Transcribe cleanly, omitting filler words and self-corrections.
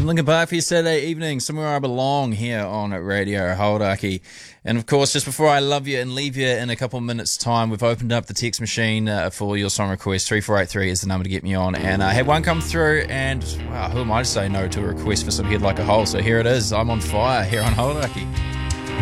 Linkin Park for your Saturday evening, Somewhere I Belong here on Radio Hauraki. And of course, just before I love you and leave you in a couple of minutes' time, we've opened up the text machine for your song request. 3483 is the number to get me on. And I had one come through, and wow, who am I to say no to a request for some Head Like a Hole? So here it is. I'm on fire here on Hauraki.